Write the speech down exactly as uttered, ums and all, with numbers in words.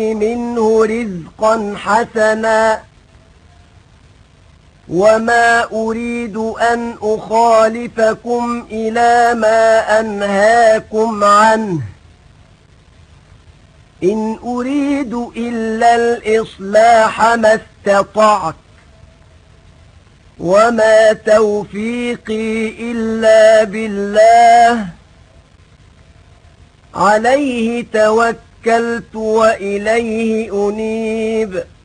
منه رزقا حسنا وما أريد أن أخالفكم إلى ما أنهاكم عنه إن أريد إلا الإصلاح ما استطعت وما توفيقي إلا بالله عليه توكلت وإليه أنيب.